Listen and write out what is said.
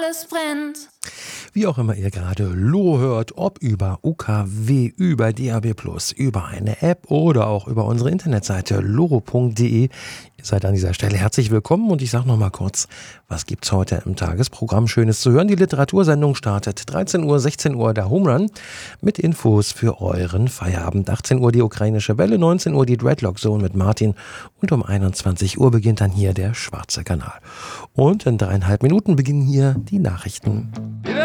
es brennt. Wie auch immer ihr gerade Loro hört, ob über UKW, über DAB+, über eine App oder auch über unsere Internetseite loro.de. Ihr seid an dieser Stelle herzlich willkommen und ich sage noch mal kurz, was gibt's heute im Tagesprogramm Schönes zu hören? Die Literatursendung startet 13 Uhr, 16 Uhr der Home Run mit Infos für euren Feierabend. 18 Uhr die ukrainische Welle, 19 Uhr die Dreadlock Zone mit Martin und um 21 Uhr beginnt dann hier der Schwarze Kanal. Und in 3,5 Minuten beginnen hier die Nachrichten.